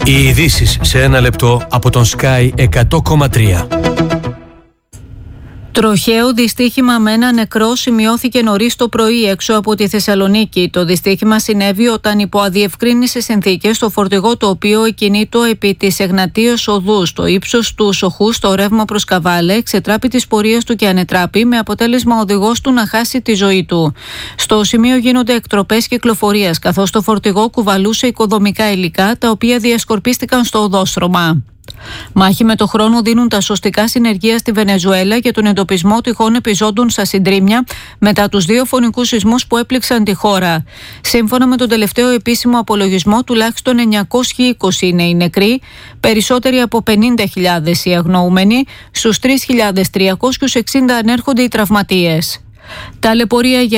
Οι ειδήσεις σε ένα λεπτό από τον Sky 100,3. Τροχαίο δυστύχημα με ένα νεκρό σημειώθηκε νωρίς το πρωί έξω από τη Θεσσαλονίκη. Το δυστύχημα συνέβη όταν υπό αδιευκρίνησες συνθήκες το φορτηγό το οποίο εκκινείτο επί της Εγνατίας Οδού στο ύψος του Σοχού στο ρεύμα προς Καβάλε εξετράπη τις πορείες του και ανετράπη με αποτέλεσμα ο οδηγός του να χάσει τη ζωή του. Στο σημείο γίνονται εκτροπές κυκλοφορίας καθώς το φορτηγό κουβαλούσε οικοδομικά υλικά τα οποία διασκορπίστηκαν στο οδόστρωμα. Μάχη με το χρόνο δίνουν τα σωστικά συνεργεία στη Βενεζουέλα για τον εντοπισμό τυχόν επιζώντων στα συντρίμμια μετά τους 2 φωνικούς σεισμούς που έπληξαν τη χώρα. Σύμφωνα με τον τελευταίο επίσημο απολογισμό, τουλάχιστον 920 είναι οι νεκροί, περισσότεροι από 50.000 οι αγνοούμενοι, στους 3.360 ανέρχονται οι τραυματίες. Ταλαιπωρία για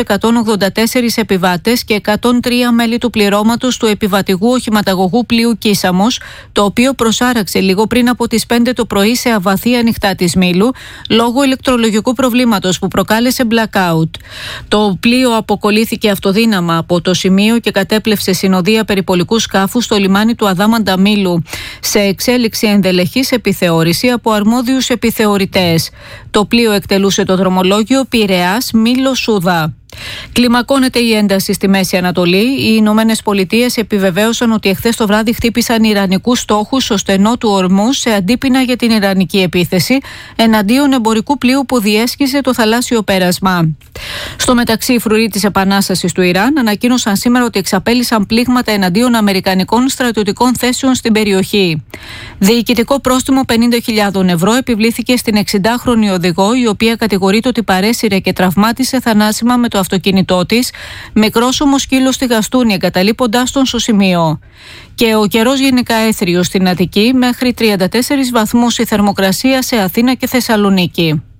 1.184 επιβάτες και 103 μέλη του πληρώματος του επιβατηγού οχηματαγωγού πλοίου Κίσαμος, το οποίο προσάραξε λίγο πριν από τις 5 το πρωί σε αβαθή ανοιχτά της Μήλου, λόγω ηλεκτρολογικού προβλήματος που προκάλεσε blackout. Το πλοίο αποκολλήθηκε αυτοδύναμα από το σημείο και κατέπλευσε συνοδεία περιπολικού σκάφου στο λιμάνι του Αδάμαντα Μήλου, σε εξέλιξη ενδελεχής επιθεώρηση από αρμόδιους επιθεωρητές. Το πλοίο εκτελούσε το δρομολόγιο Πειραιάς Μήλο Σούδα. Κλιμακώνεται η ένταση στη Μέση Ανατολή. Οι Ηνωμένες Πολιτείες επιβεβαίωσαν ότι εχθές το βράδυ χτύπησαν ιρανικούς στόχους στο στενό του Ορμούς σε αντίπεινα για την ιρανική επίθεση εναντίον εμπορικού πλοίου που διέσχιζε το θαλάσσιο πέρασμα. Στο μεταξύ, οι φρουροί της Επανάστασης του Ιράν ανακοίνωσαν σήμερα ότι εξαπέλυσαν πλήγματα εναντίον αμερικανικών στρατιωτικών θέσεων στην περιοχή. Διοικητικό πρόστιμο 50.000 ευρώ επιβλήθηκε στην 60χρονη οδηγό, η οποία κατηγορείται ότι παρέσυρε και τραυμάτισε θανάσιμα με το αυτοκίνητό της, μικρός όμως σκύλος στη Γαστούνη, εγκαταλείποντάς τον στο σημείο. Και ο καιρός γενικά έθριος στην Αττική, μέχρι 34 βαθμούς η θερμοκρασία σε Αθήνα και Θεσσαλονίκη.